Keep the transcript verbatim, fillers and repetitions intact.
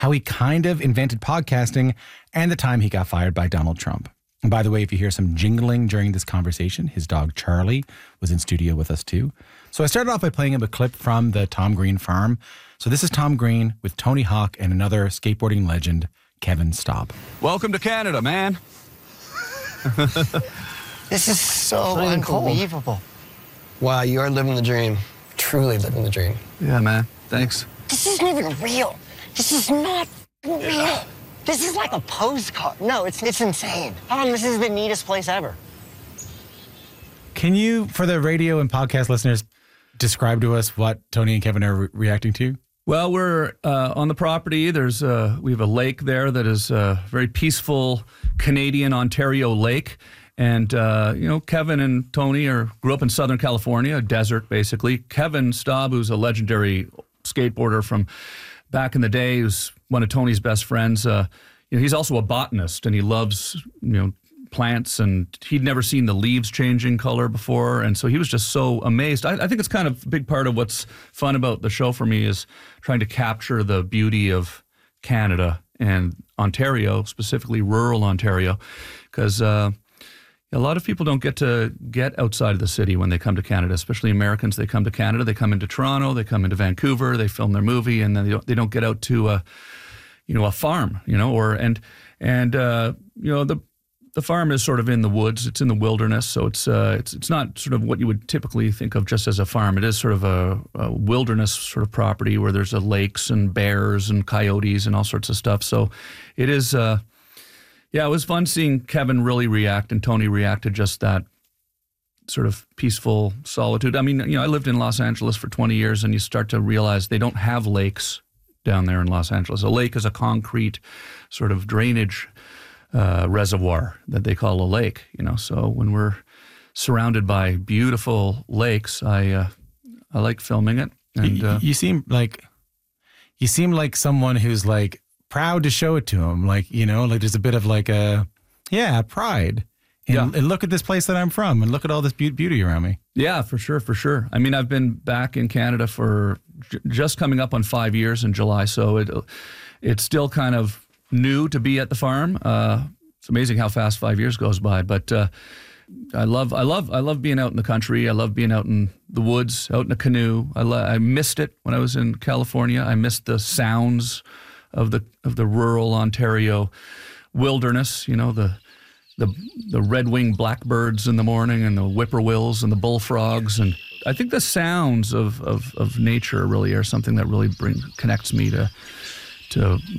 how he kind of invented podcasting, and the time he got fired by Donald Trump. And by the way, if you hear some jingling during this conversation, his dog Charlie was in studio with us too. So I started off by playing him a clip from the Tom Green farm. So this is Tom Green with Tony Hawk and another skateboarding legend, Kevin Staub. Welcome to Canada, man. This is so It's unbelievable. Wow, you are living the dream. Truly living the dream. Yeah, man. Thanks. This isn't even real. This is not real. This is like a postcard. No, it's it's insane. Um, this is the neatest place ever. Can you, for the radio and podcast listeners, describe to us what Tony and Kevin are re- reacting to? Well, we're uh, on the property. There's uh, we have a lake there that is a very peaceful Canadian Ontario lake. And, uh, you know, Kevin and Tony are grew up in Southern California, a desert, basically. Kevin Staub, who's a legendary skateboarder from back in the day, who's one of Tony's best friends. Uh, you know, he's also a botanist, and he loves, you know, plants, and he'd never seen the leaves changing color before. And so he was just so amazed. I, I think it's kind of a big part of what's fun about the show for me is trying to capture the beauty of Canada and Ontario, specifically rural Ontario, because uh, a lot of people don't get to get outside of the city when they come to Canada, especially Americans. They come to Canada, they come into Toronto, they come into Vancouver, they film their movie, and then they don't, they don't get out to a, you know, a farm, you know, or, and, and, uh, you know, the, the farm is sort of in the woods. It's in the wilderness. So it's, uh, it's, it's not sort of what you would typically think of just as a farm. It is sort of a, a wilderness sort of property where there's a lakes and bears and coyotes and all sorts of stuff. So it is, uh, yeah, it was fun seeing Kevin really react and Tony react to just that sort of peaceful solitude. I mean, you know, I lived in Los Angeles for twenty years, and you start to realize they don't have lakes down there in Los Angeles. A lake is a concrete sort of drainage uh, reservoir that they call a lake, you know. So when we're surrounded by beautiful lakes, I uh, I like filming it. And uh, you, you seem like you seem like someone who's like proud to show it to him, like, you know, like there's a bit of like a, yeah, pride. And, Yeah. and look at this place that I'm from, and look at all this be- beauty around me. Yeah, for sure, for sure. I mean, I've been back in Canada for j- just coming up on five years in July, so it it's still kind of new to be at the farm. Uh, it's amazing how fast five years goes by, but uh, I love, I love, I love being out in the country. I love being out in the woods, out in a canoe. I lo- I missed it when I was in California. I missed the sounds of the of the rural Ontario wilderness. You know, the the the red-winged blackbirds in the morning, and the whippoorwills and the bullfrogs, and I think the sounds of of, of nature really are something that really bring connects me to to